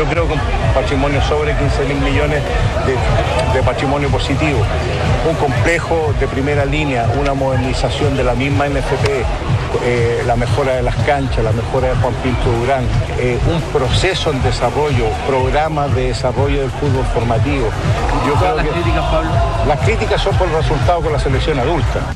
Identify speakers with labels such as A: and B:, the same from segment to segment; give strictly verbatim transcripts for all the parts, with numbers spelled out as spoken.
A: Yo creo que un patrimonio sobre quince mil millones de, de patrimonio positivo, un complejo de primera línea, una modernización de la misma N F P, eh, la mejora de las canchas, la mejora de Juan Pinto Durán, eh, un proceso en desarrollo, programas de desarrollo del fútbol formativo. Yo creo
B: las
A: que
B: críticas, Pablo?
A: Las críticas son por el resultado con la selección adulta.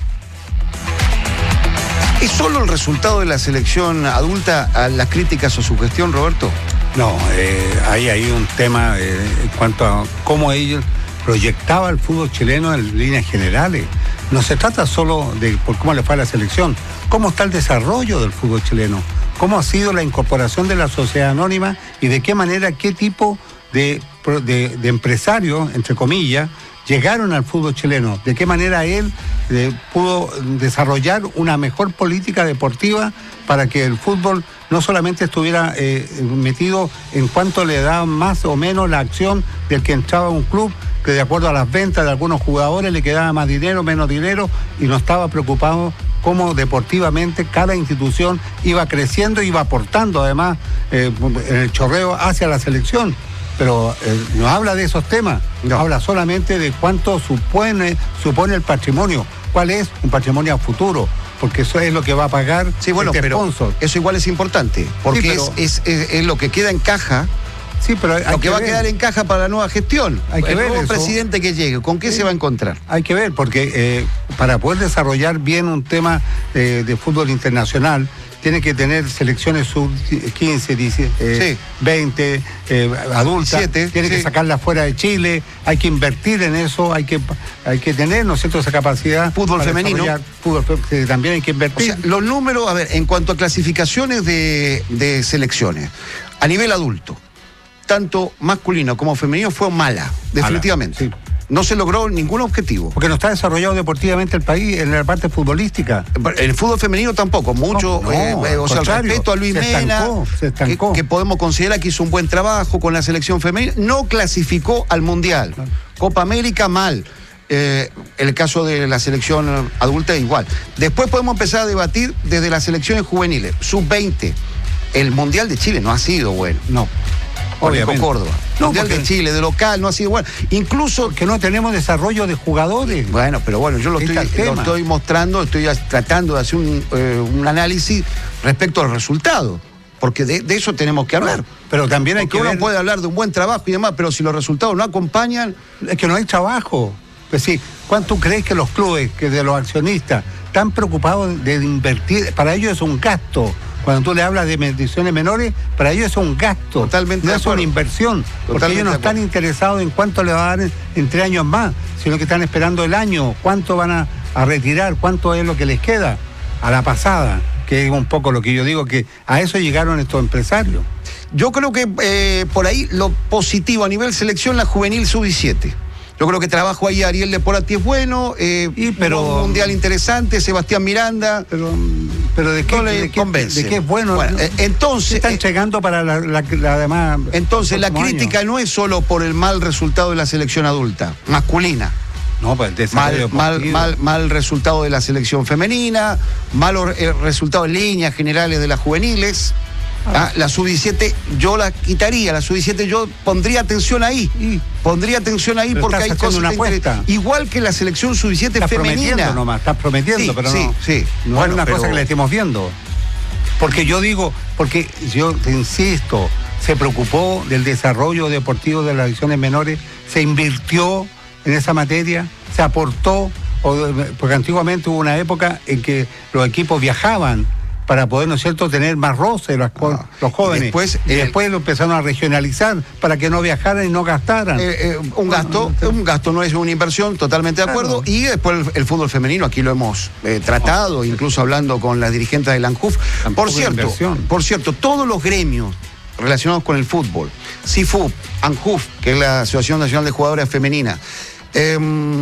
C: ¿Es solo el resultado de la selección adulta a las críticas o su gestión, Roberto?
D: No, eh, hay ahí un tema eh, en cuanto a cómo ellos proyectaban el fútbol chileno en líneas generales. No se trata solo de por cómo le fue a la selección, cómo está el desarrollo del fútbol chileno, cómo ha sido la incorporación de la sociedad anónima y de qué manera, qué tipo de, de, de empresarios, entre comillas, llegaron al fútbol chileno, de qué manera él eh, pudo desarrollar una mejor política deportiva para que el fútbol no solamente estuviera eh, metido en cuanto le daban más o menos la acción del que entraba a un club, que de acuerdo a las ventas de algunos jugadores le quedaba más dinero, menos dinero, y no estaba preocupado cómo deportivamente cada institución iba creciendo, iba aportando además eh, en el chorreo hacia la selección. Pero eh, no habla de esos temas, no. Habla solamente de cuánto supone, supone el patrimonio, cuál es un patrimonio a futuro, porque eso es lo que va a pagar
C: sí, bueno,
D: este
C: pero
D: sponsor.
C: Eso igual es importante, porque sí, pero... es, es, es, es lo que queda en caja.
D: Sí, pero hay
C: lo que,
D: que
C: va
D: ver.
C: a quedar en caja para la nueva gestión.
D: Hay que
C: el
D: ver
C: nuevo
D: eso.
C: presidente que llegue, ¿con qué sí. se va a encontrar?
D: Hay que ver, porque eh, para poder desarrollar bien un tema eh, de fútbol internacional, tiene que tener selecciones sub quince, dice, eh, sí. veinte, eh, adultas, diecisiete, tiene sí. que sacarlas fuera de Chile, hay que invertir en eso, hay que, hay que tener, ¿no es cierto?, esa capacidad.
C: Fútbol femenino.
D: Fútbol que también hay que invertir.
C: O sea, los números, a ver, en cuanto a clasificaciones de, de selecciones, a nivel adulto, tanto masculino como femenino fue mala, definitivamente. Mala, sí. No se logró ningún objetivo.
D: Porque no está desarrollado deportivamente el país en la parte futbolística.
C: El fútbol femenino tampoco, mucho,
D: no, no,
C: eh, eh, o sea, al respeto a Luis
D: se
C: Mena,
D: estancó, se estancó.
C: Que, que podemos considerar que hizo un buen trabajo con la selección femenina, no clasificó al Mundial. Claro. Copa América, mal. Eh, el caso de la selección adulta igual. Después podemos empezar a debatir desde las selecciones juveniles, sub veinte. El Mundial de Chile no ha sido bueno.
D: No.
C: Obviamente. Córdoba.
D: No,
C: Mundial
D: porque...
C: de Chile, de local, no ha sido bueno. Incluso...
D: que no tenemos desarrollo de jugadores.
C: Bueno, pero bueno, yo lo estoy, lo estoy mostrando, estoy tratando de hacer un, eh, un análisis respecto al resultado. Porque de, de eso tenemos que hablar.
D: Pero también hay
C: porque
D: que
C: uno
D: ver...
C: puede hablar de un buen trabajo y demás, pero si los resultados no acompañan...
D: Es que no hay trabajo. Pues sí, ¿cuánto crees que los clubes, que de los accionistas, están preocupados de invertir? Para ellos es un gasto. Cuando tú le hablas de mediciones menores, para ellos es un gasto.
C: Totalmente.
D: No es una inversión. Totalmente, porque ellos no están interesados en cuánto le va a dar en, en tres años más, sino que están esperando el año, cuánto van a, a retirar, cuánto es lo que les queda a la pasada, que es un poco lo que yo digo, que a eso llegaron estos empresarios.
C: Yo creo que eh, por ahí lo positivo a nivel selección, la juvenil sub diecisiete. Yo creo que trabajo ahí Ariel de Porati es bueno, eh,
D: y pero,
C: un mundial interesante, Sebastián Miranda.
D: Pero, pero de qué,
C: no le
D: de qué,
C: convence.
D: De qué es bueno.
C: bueno eh, entonces
D: están llegando para la, la, la demás.
C: Entonces la crítica año. no es solo por el mal resultado de la selección adulta, masculina.
D: No, pues
C: mal, mal, mal, mal resultado de la selección femenina, malos eh, resultados en líneas generales de las juveniles. Ah, la sub diecisiete yo la quitaría, la sub diecisiete yo pondría atención ahí, y, pondría atención ahí porque hay cosas
D: una apuesta.
C: Igual que la selección sub diecisiete
D: estás
C: femenina.
D: Prometiendo nomás, estás prometiendo,
C: sí,
D: pero
C: sí,
D: no,
C: sí.
D: no bueno, es una pero... cosa que le estemos viendo. Porque yo digo, porque yo te insisto, se preocupó del desarrollo deportivo de las divisiones menores, se invirtió en esa materia, se aportó, porque antiguamente hubo una época en que los equipos viajaban para poder, ¿no es cierto?, tener más roce los, ah, los jóvenes. Y después, y después eh, lo empezaron a regionalizar para que no viajaran y no gastaran.
C: Eh, eh, un gasto, un gasto no es una inversión, totalmente de acuerdo. Claro. Y después el, el fútbol femenino, aquí lo hemos eh, tratado, oh, incluso hablando con las dirigentes del ANJUF. Por cierto, por cierto, todos los gremios relacionados con el fútbol, SIFUP, ANJUF, que es la Asociación Nacional de Jugadoras Femeninas, eh,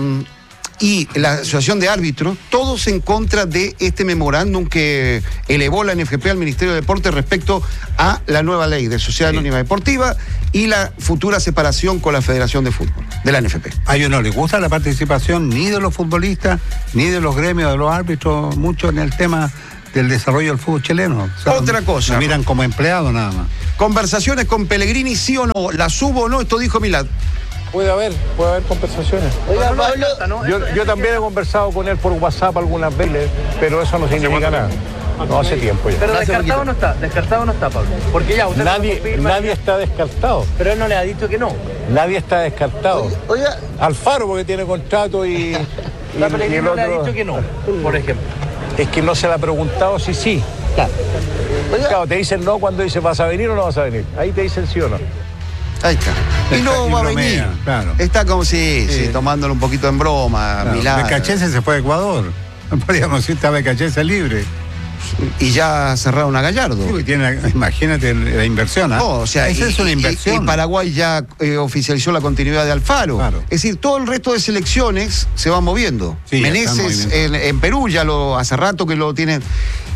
C: y la Asociación de Árbitros, todos en contra de este memorándum que elevó la N F P al Ministerio de Deportes respecto a la nueva ley de Sociedad sí. Anónima Deportiva y la futura separación con la Federación de Fútbol, de la N F P.
D: A ellos no les gusta la participación ni de los futbolistas, ni de los gremios de los árbitros, mucho en el tema del desarrollo del fútbol chileno. O sea,
C: Otra cosa.
D: Lo miran como empleado nada más.
C: Conversaciones con Pellegrini, sí o no, ¿la subo o no? Esto dijo Milad.
A: Puede haber, puede haber conversaciones.
B: Oiga, Pablo,
A: Yo, yo también he conversado con él por WhatsApp algunas veces, pero eso no significa nada. No, hace tiempo ya.
B: Pero descartado no está, descartado no está, Pablo. Porque ya usted
A: Nadie,
B: no confirma,
A: nadie está descartado.
B: pero él no le ha dicho que no.
A: Nadie está descartado.
B: Oiga,
A: Alfaro porque tiene contrato y, y,
B: la
A: y
B: Pellegrini
A: el
B: no le ha
A: otro-
B: dicho que no, por ejemplo.
A: Es que no se le ha preguntado si sí.
B: Claro. Oiga,
A: Claro, te dicen no cuando dice vas a venir o no vas a venir. Ahí te dicen sí o no.
C: Ahí está. Y
D: Está
C: no
D: y
C: va a
D: bromea,
C: venir.
D: claro.
C: Está como si, sí,
D: Sí.
C: tomándolo un poquito en broma,
D: Claro,
C: Milad.
D: Becachese se fue a Ecuador. Podríamos decir está Becachese libre.
C: Y ya cerraron a Gallardo.
D: Sí, porque tiene, imagínate la inversión. ¿ah?
C: No, o sea,
D: esa
C: y,
D: es una
C: y-
D: inversión.
C: y Paraguay ya eh, oficializó la continuidad de Alfaro.
D: Claro.
C: Es decir, todo el resto de selecciones se van moviendo.
D: Sí, ya están
C: Meneses
D: moviendo.
C: en, en Perú ya lo hace rato que lo tienen.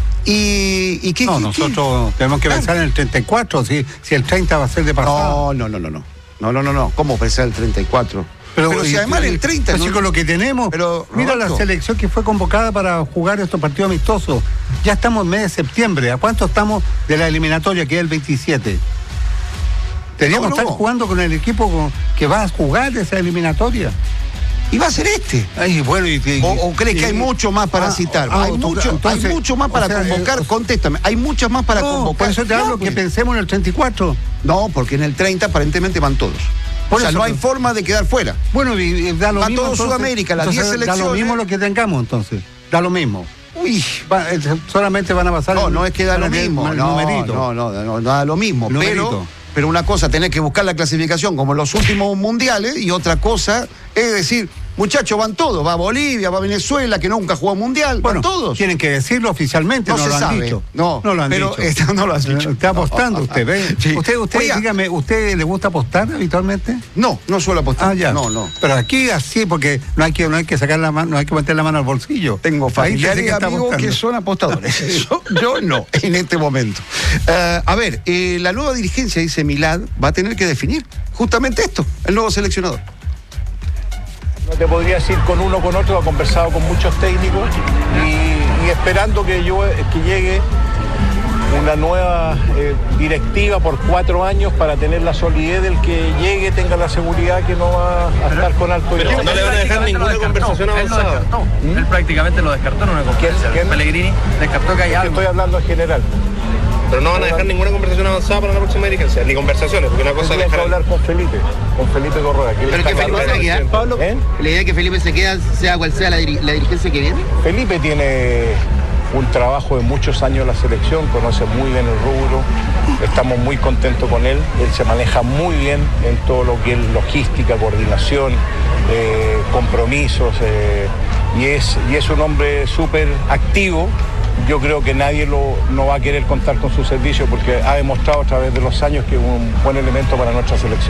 C: Y, y qué,
D: No,
C: qué-
D: nosotros tenemos que
C: Claro.
D: pensar en el treinta y cuatro, si, si el treinta va a ser de
C: qué-
D: pasado.
C: No, no, no, no, no. No, no, no, no. ¿Cómo pensar el treinta y cuatro? Pero, si
D: y-
C: además el treinta.
D: Así
C: ¿no?
D: con lo que tenemos.
C: Pero,
D: mira
C: Roberto.
D: la selección que fue convocada para jugar estos partidos amistosos. Ya estamos en mes de septiembre. ¿A cuánto estamos de la eliminatoria, que es el veintisiete? Teníamos
C: No,
D: que
C: no.
D: estar jugando con el equipo con- que va a jugar esa eliminatoria.
C: Y va a ser este.
D: Ay, bueno, y, y-
C: ¿O, o crees
D: y-
C: que hay mucho más para
D: Ah,
C: citar?
D: ah,
C: hay,
D: tú-
C: mucho,
D: entonces,
C: hay mucho más para
D: o sea,
C: convocar.
D: eh,
C: Contéstame. Hay muchas más para
D: no,
C: convocar.
D: por eso te
C: No,
D: hablo
C: pues.
D: que pensemos en el treinta y cuatro.
C: No, porque en el treinta aparentemente van todos.
D: Por
C: o sea,
D: eso,
C: no hay
D: pero-
C: forma de quedar fuera.
D: Bueno, y, y da lo
C: Va
D: mismo.
C: todo
D: entonces.
C: Sudamérica, las
D: Entonces,
C: diez
D: Da lo
C: selecciones.
D: mismo lo que tengamos, entonces. Da lo mismo.
C: Uy.
D: Va, eh, solamente van a pasar.
C: No,
D: el-
C: no es que da
D: van
C: lo
D: a tener
C: mismo.
D: el
C: No,
D: numerito.
C: no, no, no, no da lo mismo.
D: Numerito.
C: Pero, pero una cosa, tenés que buscar la clasificación como en los últimos mundiales, y otra cosa es decir, muchachos, van todos. Va Bolivia, va Venezuela, que nunca jugó mundial.
D: Bueno,
C: van todos.
D: tienen que decirlo oficialmente,
C: No
D: no,
C: se
D: lo han
C: sabe.
D: dicho.
C: No,
D: no lo han
C: pero
D: dicho.
C: esto no lo has dicho.
D: Está apostando usted, ¿ve?
C: Sí.
D: Usted, usted,
C: Oiga.
D: dígame, ¿usted le gusta apostar habitualmente?
C: No, no suelo apostar.
D: Ah, ya.
C: No, no.
D: Pero aquí así, porque no hay que, no hay que sacar la mano, no hay que meter la mano al bolsillo.
C: Tengo
D: Ahí
C: familiares
D: sí
C: y
D: que está
C: amigos
D: apostando.
C: que son apostadores. yo, yo no, en este momento. Eh, a ver, eh, la nueva dirigencia, dice Milad, va a tener que definir justamente esto, el nuevo seleccionador.
A: No te podría decir con uno o con otro, he conversado con muchos técnicos y, y esperando que, yo, que llegue una nueva eh, directiva por cuatro años para tener la solidez del que llegue, tenga la seguridad que no va a estar con alto
E: Pero
A: nivel.
E: no le van a dejar ninguna conversación avanzada.
B: Él prácticamente lo descartó en una conferencia.
A: quién?
B: Pellegrini descartó que hay algo.
A: Estoy hablando en general.
E: Pero no van a dejar ninguna conversación avanzada para la próxima dirigencia, ni conversaciones, porque una cosa es
A: Tendría que
E: dejar...
A: hablar con Felipe, con Felipe Correa. que él
F: Pero
A: está
F: que Felipe
A: acá.
F: se queda,
E: Pablo.
A: ¿Eh?
F: La idea es que Felipe se queda, sea cual sea la, diri- la dirigencia que viene.
A: Felipe tiene un trabajo de muchos años en la selección, conoce muy bien el rubro, estamos muy contentos con él, él se maneja muy bien en todo lo que es logística, coordinación, eh, compromisos, eh, y, es, y es un hombre súper activo. Yo creo que nadie lo, no va a querer contar con su servicio porque ha demostrado a través de los años que es un buen elemento para nuestra selección.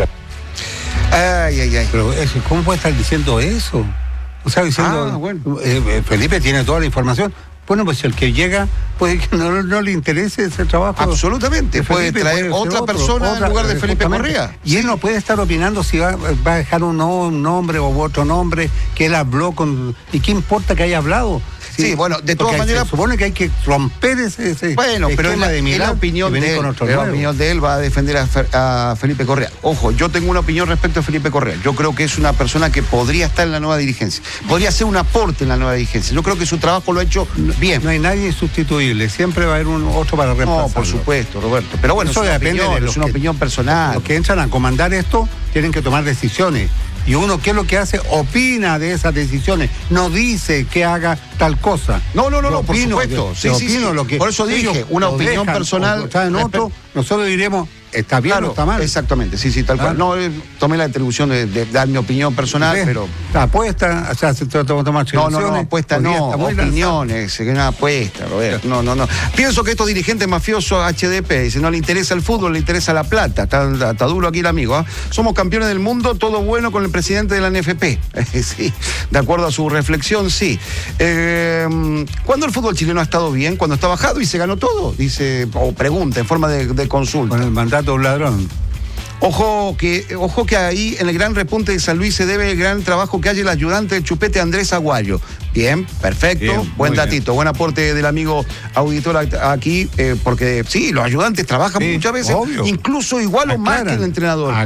C: Ay, ay, ay.
D: Pero eso, ¿cómo puede estar diciendo eso? O sea, diciendo,
C: Ah, bueno.
D: eh, eh, Felipe tiene toda la información. Bueno, pues el que llega, puede que no, no le interese ese trabajo.
C: Absolutamente,
D: de
C: puede
D: Felipe,
C: traer
D: ser
C: otra
D: otro,
C: persona en lugar de
D: eh,
C: Felipe
D: justamente.
C: Correa.
D: Y él no puede estar opinando si va, va a dejar un, no- un nombre o otro nombre que él habló con... ¿Y qué importa que haya hablado?
C: Sí, bueno, de todas
D: Porque
C: maneras-
D: se supone que hay que romper ese, ese
C: Bueno, pero es
D: esquema
C: la,
D: de
C: es
D: Milán
C: la opinión
D: y venir
C: de él.
D: con otro
C: Es la
D: nuevo.
C: opinión de él, va a defender a, Fe- a Felipe Correa. Ojo, yo tengo una opinión respecto a Felipe Correa. Yo creo que es una persona que podría estar en la nueva dirigencia. Podría hacer un aporte en la nueva dirigencia. Yo creo que su trabajo lo ha hecho bien.
D: No hay nadie sustituible, siempre va a haber un otro para reemplazarlo.
C: No, por supuesto, Roberto. Pero bueno,
D: Eso
C: es una
D: depende
C: opinión,
D: de los
C: es una
D: que-
C: opinión personal.
D: Los que entran a comandar esto tienen que tomar decisiones. Y uno, ¿qué es lo que hace? Opina de esas decisiones. No dice que haga tal cosa.
C: No, no, no,
D: Yo
C: no, por
D: opino,
C: supuesto.
D: yo
C: Sí, sí,
D: opino
C: sí.
D: lo que
C: Por eso dije,
D: ellos
C: una
D: lo
C: opinión
D: dejan,
C: personal
D: o está en otro, nosotros diremos, está bien o está mal.
C: Exactamente, sí, sí, tal cual.
D: Ah.
C: No, eh, tomé la atribución de, de dar mi opinión personal,
D: ¿Ves?
C: pero...
D: La apuesta, o sea, se trata de tomar
C: No, no, no,
D: decisiones,
C: apuesta
D: podría
C: no,
D: estar muy lanzado.
C: opiniones, que una apuesta, Roberto. No, no, no. Pienso que estos dirigentes mafiosos H D P, dice, no le interesa el fútbol, le interesa la plata. Está, está duro aquí el amigo. ¿ah? Somos campeones del mundo, todo bueno con el presidente de la N F P. Sí, de acuerdo a su reflexión, sí. Eh, ¿Cuándo el fútbol chileno ha estado bien? Cuando está bajado y se ganó todo, dice, o pregunta en forma de, de consulta.
D: Con el mandato de un ladrón.
C: Ojo que, ojo que ahí en el gran repunte de San Luis se debe el gran trabajo que hay el ayudante del Chupete Andrés Aguayo. Bien, perfecto, bien, buen datito, bien. Buen aporte del amigo auditor aquí, eh, porque sí, los ayudantes trabajan sí, muchas veces, obvio. Incluso igual o más que el entrenador.